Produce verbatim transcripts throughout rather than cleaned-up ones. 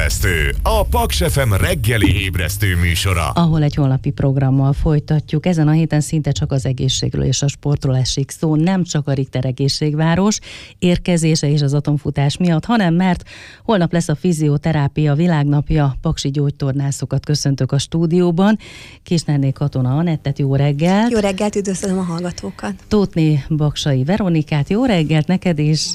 Ébresztő, a Paks ef em reggeli ébresztő műsora. Ahol egy holnapi programmal folytatjuk. Ezen a héten szinte csak az egészségről és a sportról esik szó, nem csak a Richter egészségváros érkezése és az atomfutás miatt, hanem mert holnap lesz a fizioterápia világnapja. Paksi gyógytornászokat köszöntök a stúdióban. Kisnerné Katona Anettet, jó reggelt! Jó reggelt, üdvözlöm a hallgatókat! Tótné Baksai Veronikát, jó reggelt neked is!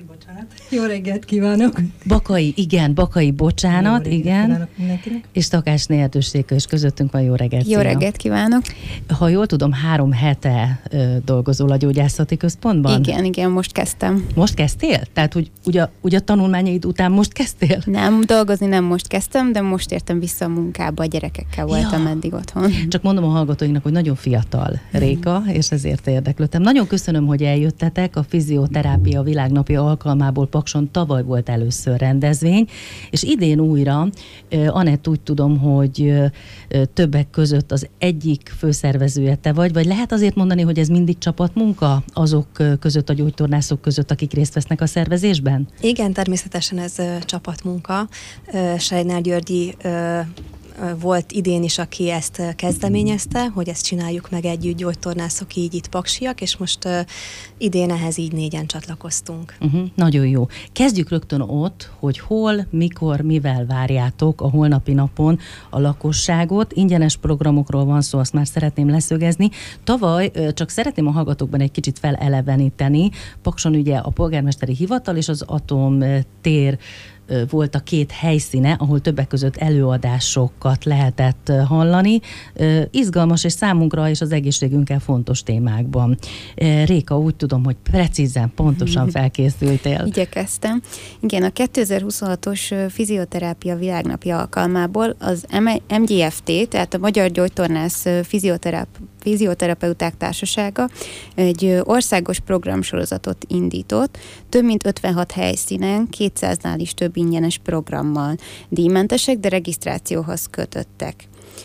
Jó reggelt kívánok! Bakai, igen, Bakai, bocsánat, jó igen. És Takácsné Erdős-Réka is közöttünk van, jó reggelt! Jó reggelt kívánok! Ha jól tudom, három hete ö, dolgozol a gyógyászati központban? Igen, igen, most kezdtem. Most kezdtél? Tehát, hogy ugye, ugye a tanulmányaid után most kezdtél? Nem, dolgozni nem most kezdtem, de most értem vissza a munkába, a gyerekekkel voltam ja. eddig otthon. Csak mondom a hallgatóinknak, hogy nagyon fiatal Réka, és ezért érdeklődtem. Nagyon köszönöm, hogy eljöttetek. A fizioterápia világnapja alkalmából Pakson tavaly volt először rendezvény, és idén újra, Anett, úgy tudom, hogy többek között az egyik főszervezője te vagy, vagy lehet azért mondani, hogy ez mindig csapatmunka azok között, a gyógytornászok között, akik részt vesznek a szervezésben? Igen, természetesen ez uh, csapatmunka. Uh, Sejnár Györgyi uh, volt idén is, aki ezt kezdeményezte, hogy ezt csináljuk meg együtt, gyógytornászok, így itt paksiak, és most uh, idén ehhez így négyen csatlakoztunk. Uh-huh, nagyon jó. Kezdjük rögtön ott, hogy hol, mikor, mivel várjátok a holnapi napon a lakosságot. Ingyenes programokról van szó, azt már szeretném leszögezni. Tavaly uh, csak szeretném a hallgatókban egy kicsit feleleveníteni. Pakson ugye a polgármesteri hivatal és az atomtér volt a két helyszíne, ahol többek között előadásokat lehetett hallani. Izgalmas és számunkra és az egészségünkkel fontos témákban. Réka, úgy tudom, hogy precízen, pontosan felkészültél. Igyekeztem. Igen, a kétezer-huszonhatos fizioterápia világnapja alkalmából az em gé ef té, tehát a Magyar Gyógytornász Fizioteráp Fizioterapeuták Társasága egy országos programsorozatot indított, több mint ötvenhat helyszínen, kétszáznál is több ingyenes programmal. Díjmentesek, de regisztrációhoz kötöttek.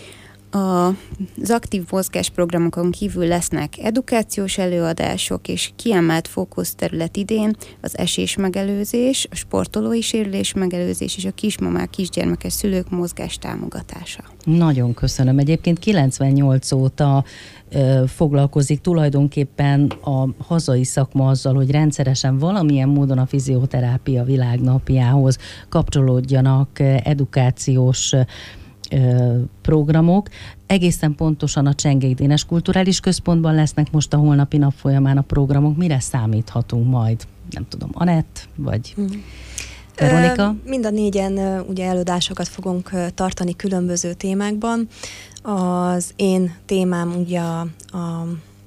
Az aktív mozgás programokon kívül lesznek edukációs előadások, és kiemelt fókuszterület idén az esés megelőzés, a sportolói sérülés megelőzés és a kismamák, kisgyermekes szülők mozgás támogatása. Nagyon köszönöm. Egyébként kilencvennyolc óta ö, foglalkozik tulajdonképpen a hazai szakma azzal, hogy rendszeresen valamilyen módon a fizioterápia világnapjához kapcsolódjanak edukációs programok. Egészen pontosan a Csengei Dénes Kulturális Központban lesznek most a holnapi nap folyamán a programok. Mire számíthatunk majd? Nem tudom, Anett, vagy mm. Veronika? Mind a négyen ugye előadásokat fogunk tartani különböző témákban. Az én témám ugye a, a,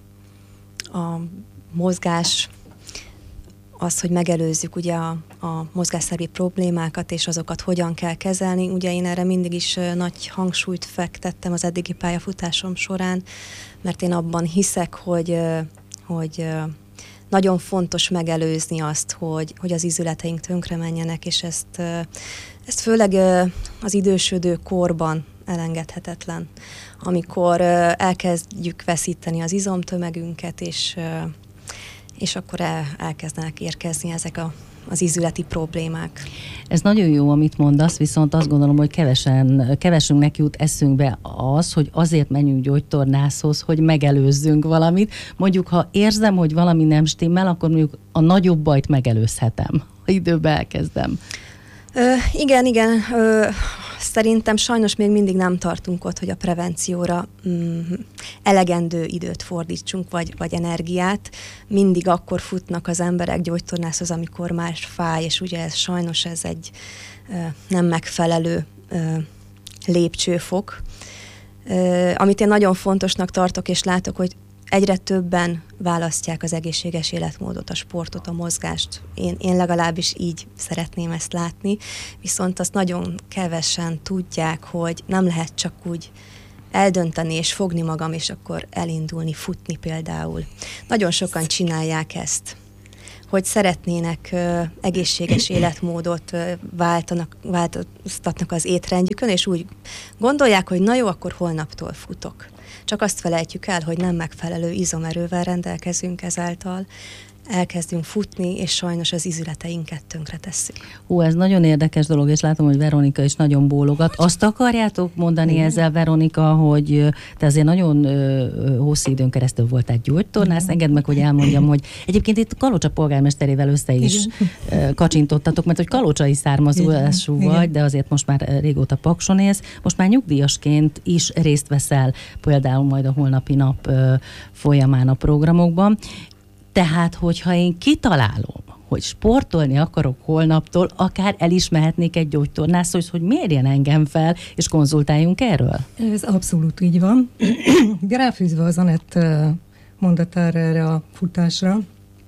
a mozgás, az, hogy megelőzzük ugye a, a mozgásszervi problémákat, és azokat hogyan kell kezelni. Ugye én erre mindig is nagy hangsúlyt fektettem az eddigi pályafutásom során, mert én abban hiszek, hogy, hogy nagyon fontos megelőzni azt, hogy, hogy az ízületeink tönkre menjenek, és ezt, ezt főleg az idősödő korban elengedhetetlen, amikor elkezdjük veszíteni az izomtömegünket, és és akkor el, elkezdenek érkezni ezek a, az ízületi problémák. Ez nagyon jó, amit mondasz, viszont azt gondolom, hogy kevesen, kevesünknek jut eszünkbe az, hogy azért menjünk gyógytornászhoz, hogy megelőzzünk valamit. Mondjuk, ha érzem, hogy valami nem stimmel, akkor mondjuk a nagyobb bajt megelőzhetem, ha időbe elkezdem. Ö, igen, igen. Ö, szerintem sajnos még mindig nem tartunk ott, hogy a prevencióra mm, elegendő időt fordítsunk, vagy, vagy energiát. Mindig akkor futnak az emberek gyógytornászhoz, amikor már fáj, és ugye ez sajnos ez egy ö, nem megfelelő ö, lépcsőfok. Ö, amit én nagyon fontosnak tartok, és látok, hogy egyre többen választják az egészséges életmódot, a sportot, a mozgást. Én, én legalábbis így szeretném ezt látni, viszont azt nagyon kevesen tudják, hogy nem lehet csak úgy eldönteni és fogni magam, és akkor elindulni, futni például. Nagyon sokan csinálják ezt, hogy szeretnének uh, egészséges életmódot uh, váltanak, változtatnak az étrendjükön, és úgy gondolják, hogy na jó, akkor holnaptól futok. Csak azt felejtjük el, hogy nem megfelelő izomerővel rendelkezünk ezáltal. elkezdünk futni, és sajnos az izületeinket tönkre tesszük. Hú, ez nagyon érdekes dolog, és látom, hogy Veronika is nagyon bólogat. Azt akarjátok mondani Igen. ezzel, Veronika, hogy te azért nagyon ö, hosszú időn keresztül voltál gyógytornász. Engedd meg, hogy elmondjam, hogy egyébként itt Kalocsa polgármesterével össze is Igen. kacsintottatok, mert hogy kalocsai származású vagy, Igen. de azért most már régóta Pakson élsz. Most már nyugdíjasként is részt veszel például majd a holnapi nap ö, folyamán a programokban. Tehát, hogyha én kitalálom, hogy sportolni akarok holnaptól, akár el is mehetnék egy gyógytornászhoz, hogy mérjen engem fel, és konzultáljunk erről? Ez abszolút így van. Ráfűzve az Anett mondatára erre a futásra,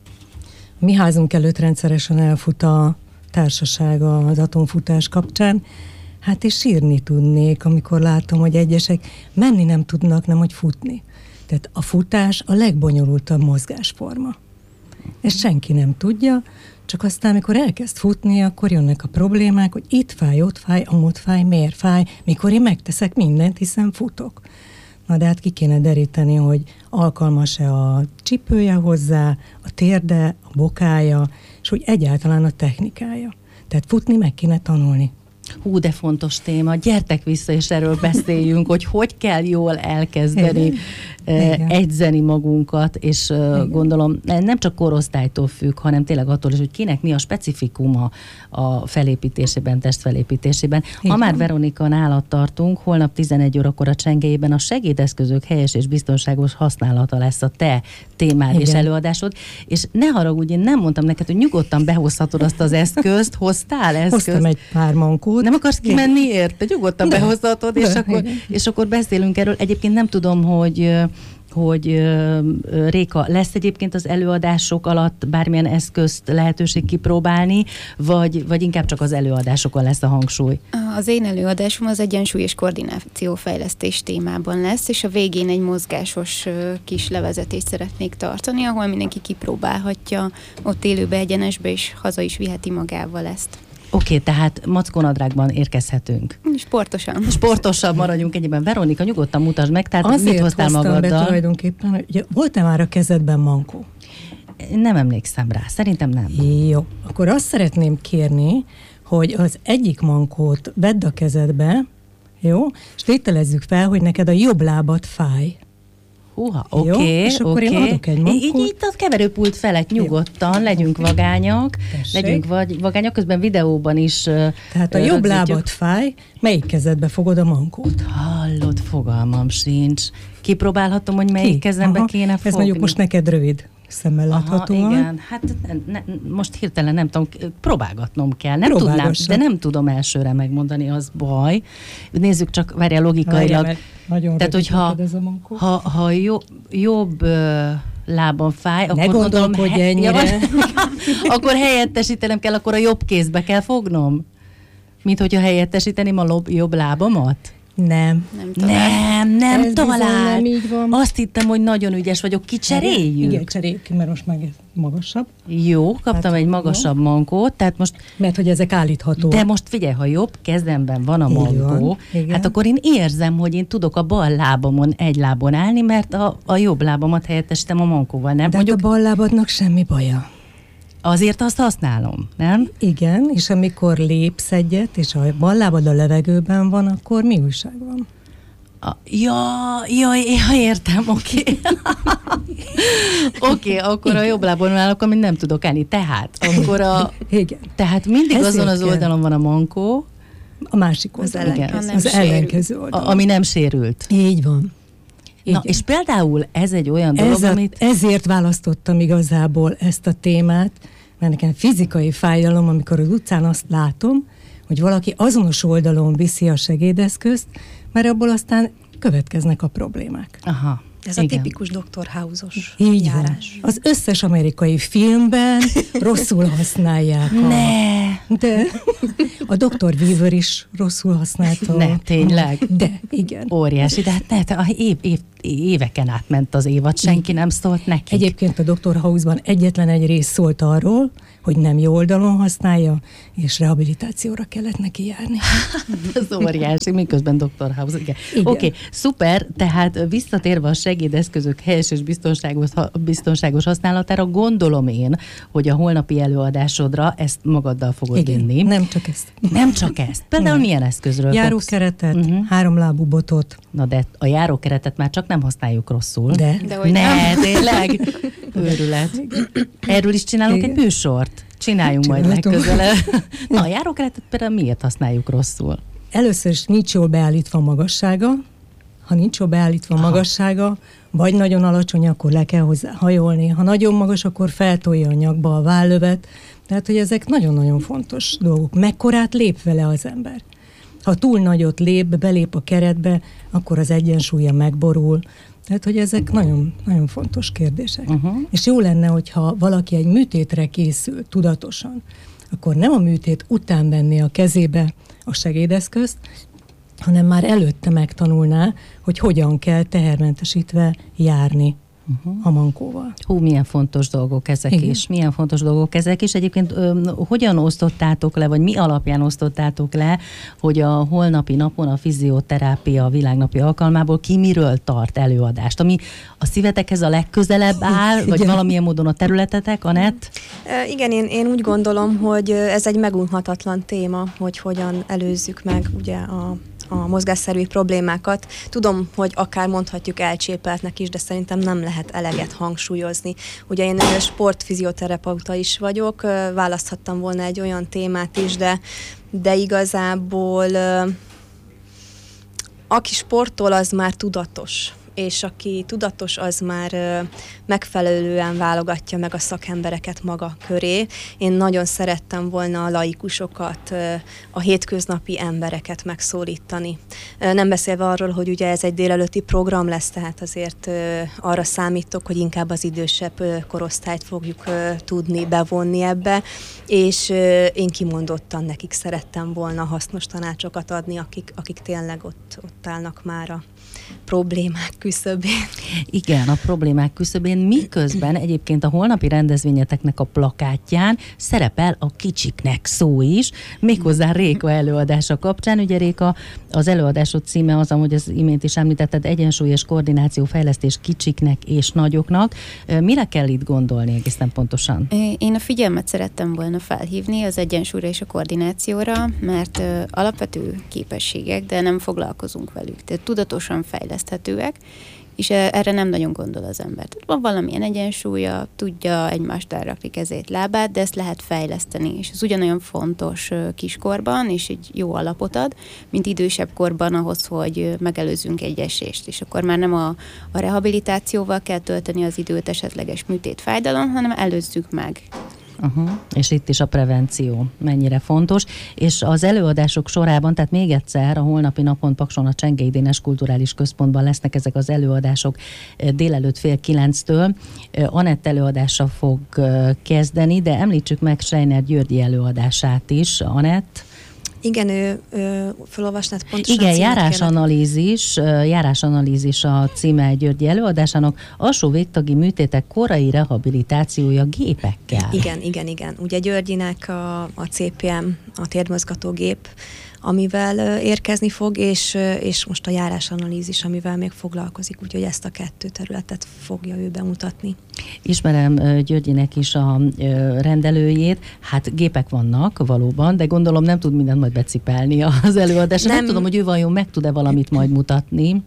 mi házunk előtt rendszeresen elfut a társaság az atomfutás kapcsán, hát és sírni tudnék, amikor látom, hogy egyesek menni nem tudnak, nem hogy futni. Tehát a futás a legbonyolultabb mozgásforma. Ezt senki nem tudja, csak aztán, amikor elkezd futni, akkor jönnek a problémák, hogy itt fáj, ott fáj, amott fáj, miért fáj, mikor én megteszek mindent, hiszen futok. Na de hát ki kéne deríteni, hogy alkalmas-e a csipője hozzá, a térde, a bokája, és hogy egyáltalán a technikája. Tehát futni meg kéne tanulni. Hú, de fontos téma. Gyertek vissza, és erről beszéljünk, hogy hogy kell jól elkezdeni Igen. edzeni magunkat, és Igen. gondolom nem csak korosztálytól függ, hanem tényleg attól is, hogy kinek mi a specifikuma a felépítésében, testfelépítésében. Igen. Ha már Veronika nálad tartunk, holnap tizenegy órakor a Csengelyében a segédeszközök helyes és biztonságos használata lesz a te témád Igen. és előadásod, és ne haragudj, én nem mondtam neked, hogy nyugodtan behozhatod azt az eszközt, hoztál eszközt. Hoztam egy pár mankót. Nem akarsz kimenni érte? Nyugodtan de, behozhatod, és, de, akkor, és akkor beszélünk erről. Egyébként nem tudom, hogy, hogy Réka, lesz egyébként az előadások alatt bármilyen eszközt lehetőség kipróbálni, vagy, vagy inkább csak az előadásokon lesz a hangsúly? Az én előadásom az egyensúly és koordinációfejlesztés témában lesz, és a végén egy mozgásos kis levezetést szeretnék tartani, ahol mindenki kipróbálhatja ott élőbe, egyenesbe, és haza is viheti magával ezt. Oké, okay, tehát mackonadrágban érkezhetünk. Sportosan. Sportosan maradjunk egyébben. Veronika, nyugodtan mutasd meg, tehát azért mit hoztál magaddal? Azért hoztam be tulajdonképpen, hogy volt-e már a kezedben mankó? Nem emlékszem rá, szerintem nem. Jó, akkor azt szeretném kérni, hogy az egyik mankót vedd a kezedbe, jó, és tételezzük fel, hogy neked a jobb lábad fáj. Húha, oké, okay, és akkor okay. én adok egy mankót. Így, így a keverőpult felett nyugodtan, Jó. legyünk vagányak, Tessék. legyünk vagy, vagányak, közben videóban is. Tehát a uh, jobb lábad fáj, melyik kezedbe fogod a mankót? Hallod, fogalmam sincs. Kipróbálhatom, hogy melyik Ki? kezembe Aha, kéne fogni. Ez mondjuk most neked rövid szemmel láthatóan. Igen, hát ne, ne, most hirtelen nem tudom, próbálgatnom kell. Nem tudnám, de nem tudom elsőre megmondani, az baj. Nézzük csak, várjál logikailag. Várjál, nagyon Tehát, hogyha ha, ha jobb, jobb uh, lábam fáj, ne akkor gondolom, hogy he- ennyire. Ja, akkor helyettesítenem kell, akkor a jobb kézbe kell fognom? Mint hogyha helyettesíteném a lob, jobb lábamat? Nem. Nem, nem, nem Ez talán. Nem így van. Azt hittem, hogy nagyon ügyes vagyok. Kicseréljük? Igen, cseréljük, mert most meg magasabb. Jó, kaptam hát, egy magasabb jó. mankót, tehát most... Mert hogy ezek állíthatóak. De most figyelj, ha jobb kezemben van a mankó, hát akkor én érzem, hogy én tudok a bal lábamon egy lábon állni, mert a, a jobb lábamat helyettesítem a mankóval, nem? De mondjuk, a bal lábadnak semmi baja. Azért azt használom, nem? Igen, és amikor lépsz egyet, és a bal lábad a levegőben van, akkor mi újság van? A, ja, ja, ja, értem, oké. Okay. Oké, okay, akkor Igen. a jobb lábon állok, amit nem tudok állni. Tehát, akkor a... Igen. Tehát mindig Ezért azon az oldalon kell. Van a mankó. A másik oldalon. Az, az ellenkező oldalon. A, ami nem sérült. Így van. Igen. Na, és például ez egy olyan dolog, ez a, amit... Ezért választottam igazából ezt a témát, mert nekem fizikai fájdalom, amikor az utcán azt látom, hogy valaki azonos oldalon viszi a segédeszközt, mert abból aztán következnek a problémák. Aha. Ez Igen. a tipikus doktor House-os Így járás. Van. Az összes amerikai filmben rosszul használják. A, ne! De a doktor Weaver is rosszul használta. Ne, tényleg? De, igen. Óriási, de hát ne, te, év, év, éveken átment az évad, senki nem szólt neki. Egyébként a doktor House-ban egyetlen egy rész szólt arról, hogy nem jó oldalon használja, és rehabilitációra kellett neki járni. Ez óriási, miközben doktor House. Oké, okay, szuper, tehát visszatérve a segédeszközök helyes és biztonságos, biztonságos használatára, gondolom én, hogy a holnapi előadásodra ezt magaddal fogod Igen, vinni. nem csak ezt. Nem csak ezt. Például nem. Milyen eszközről Járókeretet, uh-huh. háromlábú botot. Na de a járókeretet már csak nem használjuk rosszul. De. de hogy ne, nem. tényleg. Őrület. Erről is csinálunk Igen. egy műsort. Csináljunk majd legközelebb. Na, a járókeretet például miért használjuk rosszul? Először is nincs jól beállítva a magassága. Ha nincs jól beállítva a magassága, vagy nagyon alacsony, akkor le kell hozzá hajolni. Ha nagyon magas, akkor feltolja a nyakba a vállövet. Tehát, hogy ezek nagyon-nagyon fontos dolgok. Mekkorát lép vele az ember? Ha túl nagyot lép, belép a keretbe, akkor az egyensúlya megborul. Tehát, hogy ezek nagyon, nagyon fontos kérdések. Uh-huh. És jó lenne, hogyha valaki egy műtétre készül tudatosan, akkor nem a műtét után venné a kezébe a segédeszközt, hanem már előtte megtanulná, hogy hogyan kell tehermentesítve járni uh-huh. a mankóval. Hú, milyen fontos dolgok ezek Igen. is. Milyen fontos dolgok ezek is. Egyébként ö, hogyan osztottátok le, vagy mi alapján osztottátok le, hogy a holnapi napon a fizioterápia világnapi alkalmából ki miről tart előadást? Ami a szívetekhez a legközelebb áll, vagy Igen. valamilyen módon a területetek, Anett? Igen, én, én úgy gondolom, hogy ez egy megunhatatlan téma, hogy hogyan előzzük meg ugye a a mozgásszervi problémákat. Tudom, hogy akár mondhatjuk elcsépeltnek is, de szerintem nem lehet eleget hangsúlyozni. Ugye én sportfizioterapeuta is vagyok, választhattam volna egy olyan témát is, de, de igazából aki sportol, az már tudatos. És aki tudatos, az már ö, megfelelően válogatja meg a szakembereket maga köré. Én nagyon szerettem volna a laikusokat, ö, a hétköznapi embereket megszólítani. Ö, nem beszélve arról, hogy ugye ez egy délelőtti program lesz, tehát azért ö, arra számítok, hogy inkább az idősebb ö, korosztályt fogjuk ö, tudni bevonni ebbe, és ö, én kimondottan nekik szerettem volna hasznos tanácsokat adni, akik, akik tényleg ott, ott állnak már a problémák küszöbén. Igen, a problémák küszöbén, miközben egyébként a holnapi rendezvényeteknek a plakátján szerepel a kicsiknek szó is, méghozzá Réka előadása kapcsán. Ugye Réka, az előadásod címe az, ahogy az imént is említetted, egyensúly és koordináció fejlesztés kicsiknek és nagyoknak. Mire kell itt gondolni egészen pontosan? Én a figyelmet szerettem volna felhívni az egyensúlyra és a koordinációra, mert alapvető képességek, de nem foglalkozunk velük. Tehát tudatosan fejleszthetőek, és erre nem nagyon gondol az ember. Tehát van valamilyen egyensúlya, tudja egymást elrakni kezét, lábát, de ezt lehet fejleszteni, és ez ugyanolyan fontos kiskorban, és egy jó alapot ad, mint idősebb korban ahhoz, hogy megelőzzünk egy esést, és akkor már nem a, a rehabilitációval kell tölteni az időt, esetleges műtét, fájdalom, hanem előzzük meg. Uh-huh. És itt is a prevenció mennyire fontos, és az előadások sorában, tehát még egyszer a holnapi napon Pakson a Csengei Dénes Kulturális Központban lesznek ezek az előadások délelőtt fél kilenctől. Anett előadása fog kezdeni, de említsük meg Schreiner Györgyi előadását is. Anett? Igen, ő, ő felolvasnád pontosan. Igen, járásanalízis, járásanalízis a címe Györgyi előadásának, alsó végtagi műtétek korai rehabilitációja gépekkel. Igen, igen, igen. Ugye Györgyinek a, a cé pé em, a térdmozgatógép, amivel érkezni fog, és, és most a járásanalízis, amivel még foglalkozik, úgyhogy ezt a kettő területet fogja ő bemutatni. Ismerem Györgyinek is a rendelőjét, hát gépek vannak valóban, de gondolom nem tud mindent majd becipelni az előadásra. Nem, nem tudom, hogy ő vajon meg tud-e valamit majd mutatni.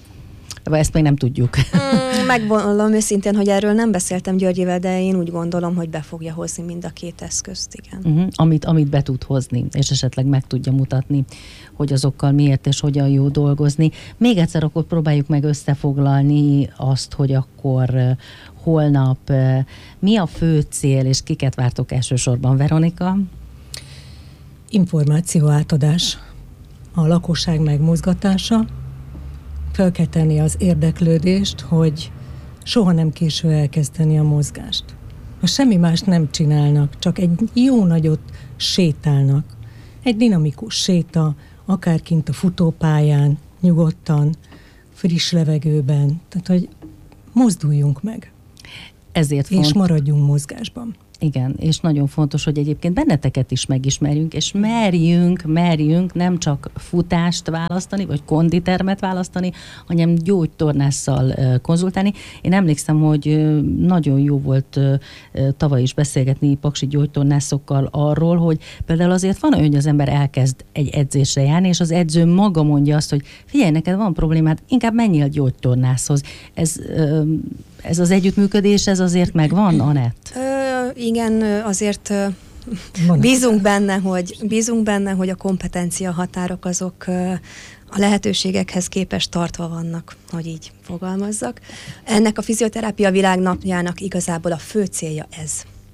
Ezt még nem tudjuk. Mm, megmondom őszintén, hogy erről nem beszéltem Györgyivel, de én úgy gondolom, hogy be fogja hozni mind a két eszközt, igen. Uh-huh, amit, amit be tud hozni, és esetleg meg tudja mutatni, hogy azokkal miért és hogyan jó dolgozni. Még egyszer akkor próbáljuk meg összefoglalni azt, hogy akkor uh, holnap uh, mi a fő cél, és kiket vártok elsősorban, Veronika? Információ átadás, a lakosság megmozgatása, fel kell tenni az érdeklődést, hogy soha nem késő elkezdeni a mozgást. Ha semmi más nem csinálnak, csak egy jó nagyot sétálnak. Egy dinamikus séta, akár kint a futópályán, nyugodtan, friss levegőben. Tehát, hogy mozduljunk meg. Ezért és font... maradjunk mozgásban. Igen, és nagyon fontos, hogy egyébként benneteket is megismerjünk, és merjünk, merjünk nem csak futást választani, vagy konditermet választani, hanem gyógytornásszal konzultálni. Én emlékszem, hogy nagyon jó volt tavaly is beszélgetni paksi gyógytornászokkal arról, hogy például azért van olyan, hogy az ember elkezd egy edzésre járni, és az edző maga mondja azt, hogy figyelj, neked van problémád, inkább menjél gyógytornászhoz. Ez, ez az együttműködés, ez azért megvan, Anett? Ö, igen, azért bízunk benne, hogy, bízunk benne, hogy a kompetencia határok azok a lehetőségekhez képest tartva vannak, hogy így fogalmazzak. Ennek a fizioterápia világnapjának igazából a fő célja ez.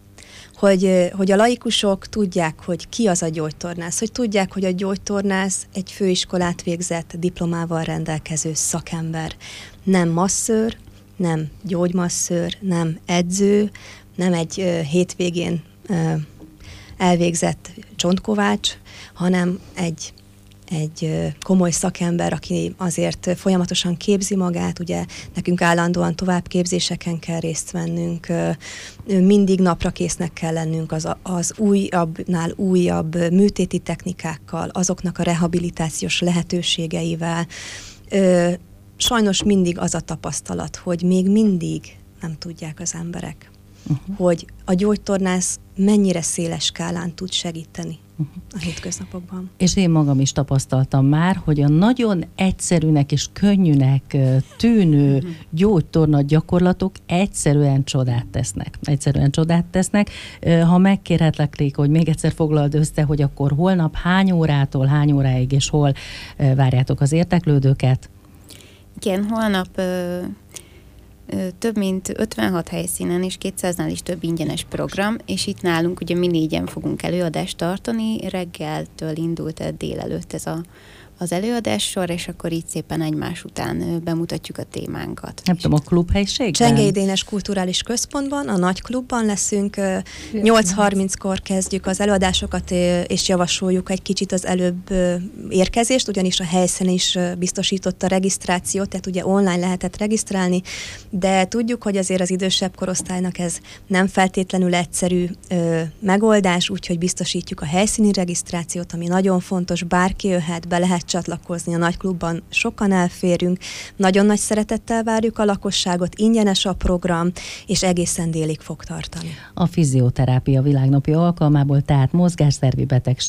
Hogy, hogy a laikusok tudják, hogy ki az a gyógytornász, hogy tudják, hogy a gyógytornász egy főiskolát végzett, diplomával rendelkező szakember. Nem masszőr, nem gyógymasszőr, nem edző, nem egy uh, hétvégén uh, elvégzett csontkovács, hanem egy, egy uh, komoly szakember, aki azért folyamatosan képzi magát, ugye nekünk állandóan továbbképzéseken kell részt vennünk, uh, mindig napra késznek kell lennünk az, az újabbnál újabb műtéti technikákkal, azoknak a rehabilitációs lehetőségeivel. Uh, sajnos mindig az a tapasztalat, hogy még mindig nem tudják az emberek, uh-huh. hogy a gyógytornász mennyire széles skálán tud segíteni uh-huh. a hétköznapokban. És én magam is tapasztaltam már, hogy a nagyon egyszerűnek és könnyűnek tűnő uh-huh. gyógytorna gyakorlatok egyszerűen csodát tesznek. Egyszerűen csodát tesznek. Ha megkérhetlek, Réka, hogy még egyszer foglald össze, hogy akkor holnap hány órától, hány óráig és hol várjátok az érdeklődőket? Igen, holnap ö, ö, több mint ötvenhat helyszínen és kétszáznál is több ingyenes program, és itt nálunk ugye mi négyen fogunk előadást tartani, reggeltől indult el délelőtt ez a, az előadássor, és akkor így szépen egymás után ö, bemutatjuk a témánkat. Nem tudom, a klubhelyiségben? Csengei Dénes Kulturális Központban, a nagy klubban leszünk, nyolc harminckor kezdjük az előadásokat, és javasoljuk egy kicsit az előbb érkezést, ugyanis a helyszínen is biztosította a regisztrációt, tehát ugye online lehetett regisztrálni, de tudjuk, hogy azért az idősebb korosztálynak ez nem feltétlenül egyszerű ö, megoldás, úgyhogy biztosítjuk a helyszíni regisztrációt, ami nagyon fontos, bárki jöhet, be lehet csatlakozni a nagy klubban, sokan elférünk, nagyon nagy szeretettel várjuk a lakosságot, ingyenes a program, és egészen délig fog tartani. A fizioterápia világnapja alkalmából tehát mozgásszervi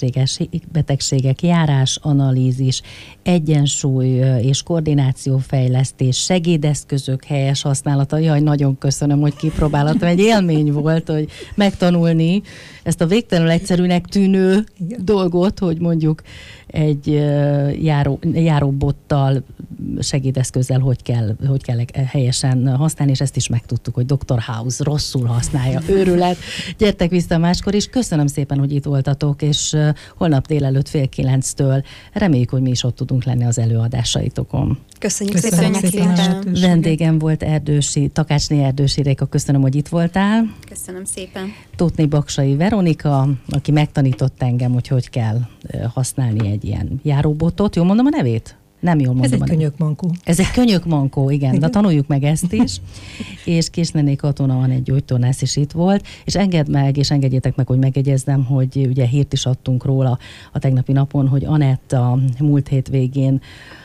betegségek, járás, analízis, egyensúly és koordinációfejlesztés, segédeszközök helyes használata. Jaj, nagyon köszönöm, hogy kipróbálhatom. Egy élmény volt, hogy megtanulni ezt a végtelenül egyszerűnek tűnő Igen. dolgot, hogy mondjuk egy járó, járóbottal, segédeszközzel hogy kell, hogy kell helyesen használni, és ezt is megtudtuk, hogy doktor House rosszul használja, őrület. Gyertek vissza máskor is. Köszönöm szépen, hogy itt voltatok, és holnap délelőtt fél kilenctől reméljük, hogy mi is ott tudunk lenni az előadásaitokon. Köszönjük, Köszönjük szépen, szépen. Vendégem volt Erdősi, Takácsné Erdősi Réka, köszönöm, hogy itt voltál. Köszönöm szépen. Tótné Baksai Veronika, aki megtanított engem, hogy hogy kell használni egy ilyen járóbotot. Jól mondom a nevét? Nem jól mondom. Ez egy könyökmankó. Ez egy könyökmankó, igen, de tanuljuk meg ezt is. És Késnené Katona van, egy gyógytornász is itt volt, és engedd meg, és engedjétek meg, hogy megjegyezzem, hogy ugye hírt is adtunk róla a tegnapi napon, hogy Anett a múlt hétvégén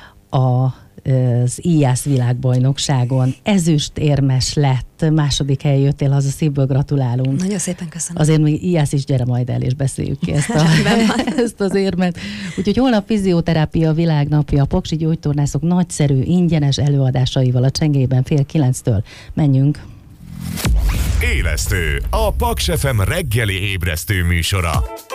a az í á es világbajnokságon ezüstérmes lett, második helyen jöttél haza, szívből gratulálunk. Nagyon szépen köszönöm. Azért még í á es is, gyere majd el, és beszéljük ki ezt, a, ezt az érmet. Úgyhogy holnap fizioterápia világnapja, a paksi gyógytornászok nagyszerű, ingyenes előadásaival a Csengében fél kilenctől. Menjünk! Élesztő, a Paks ef em reggeli ébresztő műsora.